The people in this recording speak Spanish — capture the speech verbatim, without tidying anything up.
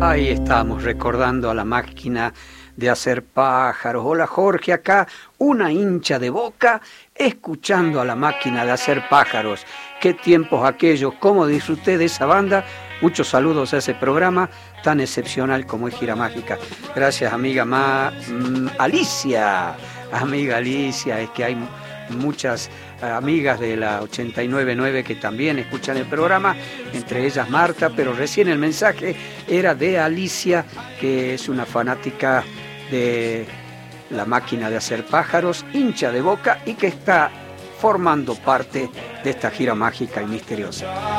Ahí estamos recordando a la máquina de hacer pájaros. Hola Jorge, acá una hincha de Boca escuchando a la máquina de hacer pájaros. Qué tiempos aquellos, cómo disfruté de esa banda. Muchos saludos a ese programa tan excepcional como es Gira Mágica. Gracias amiga Ma, mm, Alicia, amiga Alicia, es que hay muchas amigas de la ochenta y nueve punto nueve que también escuchan el programa, entre ellas Marta, pero recién el mensaje era de Alicia, que es una fanática de la máquina de hacer pájaros, hincha de Boca y que está formando parte de esta gira mágica y misteriosa.